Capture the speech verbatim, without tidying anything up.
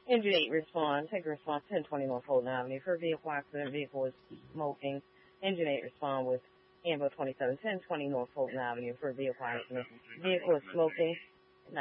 Engine eight respond. Take a response ten twenty North Fulton Avenue for a vehicle accident. Vehicle is smoking. Engine eight respond with Ambo twenty-seven ten twenty North Fulton Avenue for a vehicle accident. Vehicle is smoking.